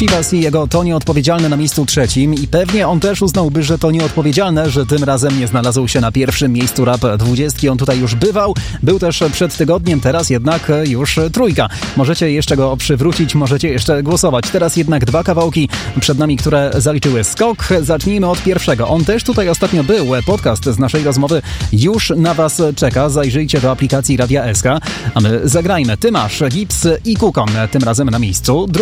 Chivas i jego To nieodpowiedzialne na miejscu 3. I pewnie on też uznałby, że to nieodpowiedzialne, że tym razem nie znalazł się na pierwszym miejscu Rap 20. On tutaj już bywał, był też przed tygodniem, teraz jednak już 3. Możecie jeszcze go przywrócić, możecie jeszcze głosować. Teraz jednak 2 kawałki przed nami, które zaliczyły skok. Zacznijmy od pierwszego. On też tutaj ostatnio był. Podcast z naszej rozmowy już na Was czeka. Zajrzyjcie do aplikacji Radia SK. A my zagrajmy. Ty masz Gips i Kukon. Tym razem na miejscu 2.